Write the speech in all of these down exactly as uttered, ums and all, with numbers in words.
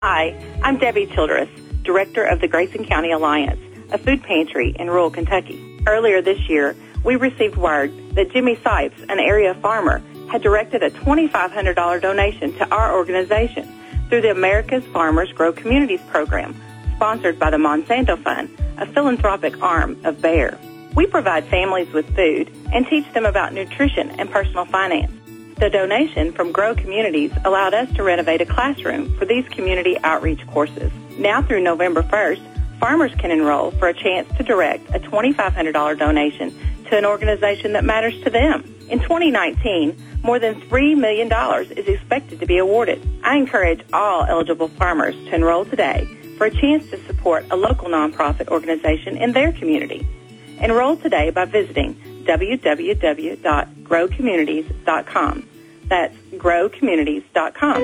Hi, I'm Debbie Childress, Director of the Grayson County Alliance, a food pantry in rural Kentucky. Earlier this year, we received word that Jimmy Sipes, an area farmer, had directed a twenty-five hundred dollars donation to our organization through the America's Farmers Grow Communities program, sponsored by the Monsanto Fund, a philanthropic arm of Bayer. We provide families with food and teach them about nutrition and personal finance. The donation from Grow Communities allowed us to renovate a classroom for these community outreach courses. Now through November first, farmers can enroll for a chance to direct a twenty-five hundred dollars donation to an organization that matters to them. In twenty nineteen, more than three million dollars is expected to be awarded. I encourage all eligible farmers to enroll today for a chance to support a local nonprofit organization in their community. Enroll today by visiting w w w dot grow communities dot com. That's grow communities dot com.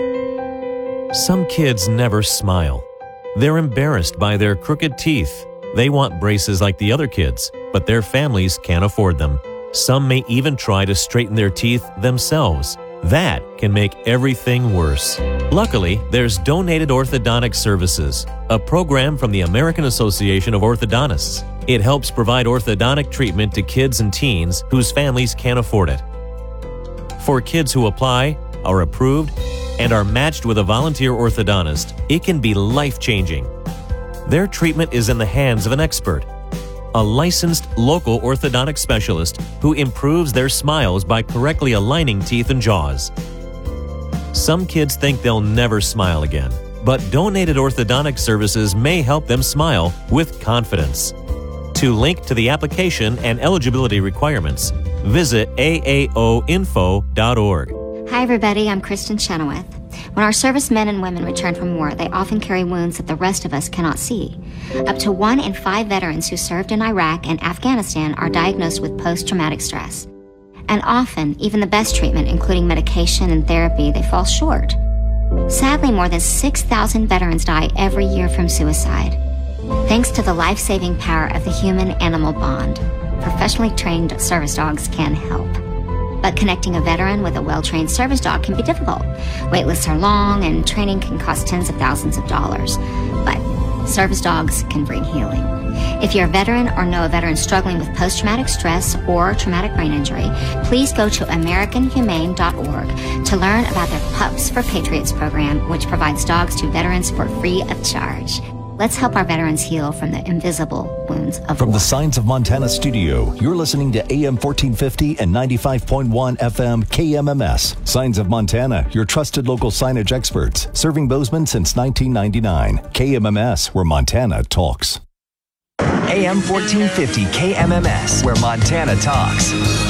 Some kids never smile. They're embarrassed by their crooked teeth. They want braces like the other kids, but their families can't afford them. Some may even try to straighten their teeth themselves. That can make everything worse. Luckily, there's Donated Orthodontic Services, a program from the American Association of Orthodontists. It helps provide orthodontic treatment to kids and teens whose families can't afford it. For kids who apply, are approved, and are matched with a volunteer orthodontist, it can be life-changing. Their treatment is in the hands of an expert, a licensed local orthodontic specialist who improves their smiles by correctly aligning teeth and jaws. Some kids think they'll never smile again, but Donated Orthodontic Services may help them smile with confidence. To link to the application and eligibility requirements, visit A A O info dot org. Hi everybody, I'm Kristen Chenoweth. When our servicemen and women return from war, they often carry wounds that the rest of us cannot see. Up to one in five veterans who served in Iraq and Afghanistan are diagnosed with post-traumatic stress. And often, even the best treatment, including medication and therapy, they fall short. Sadly, more than six thousand veterans die every year from suicide. Thanks to the life-saving power of the human-animal bond, professionally trained service dogs can help. But connecting a veteran with a well-trained service dog can be difficult. Wait lists are long and training can cost tens of thousands of dollars. But service dogs can bring healing. If you're a veteran or know a veteran struggling with post-traumatic stress or traumatic brain injury, please go to american humane dot org to learn about their Pups for Patriots program, which provides dogs to veterans for free of charge. Let's help our veterans heal from the invisible wounds of From war. the Signs of Montana studio, you're listening to A M fourteen fifty and ninety-five point one F M K M M S. Signs of Montana, your trusted local signage experts, serving Bozeman since nineteen ninety-nine. K M M S, where Montana talks. A M fourteen fifty K M M S, where Montana talks.